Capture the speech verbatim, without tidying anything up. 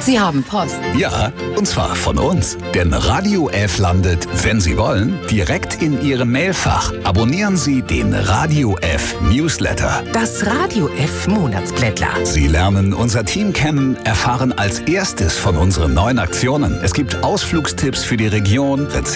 Sie haben Post. Ja, und zwar von uns. Denn Radio F landet, wenn Sie wollen, direkt in Ihrem Mailfach. Abonnieren Sie den Radio F Newsletter. Das Radio F Monatsblättler. Sie lernen unser Team kennen, erfahren als erstes von unseren neuen Aktionen. Es gibt Ausflugstipps für die Region, Rezepte